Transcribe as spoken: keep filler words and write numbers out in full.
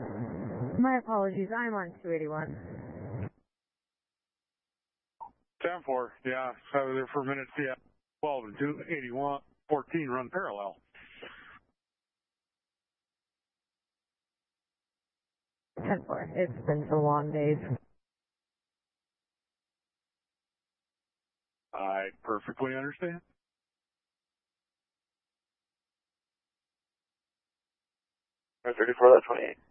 My apologies, I'm on two eighty-one. ten four, yeah, so I was there for a minute, yeah, twelve and two eighty-one, fourteen run parallel. ten four, it's been so long days. I perfectly understand. thirty-four, that's twenty-eight.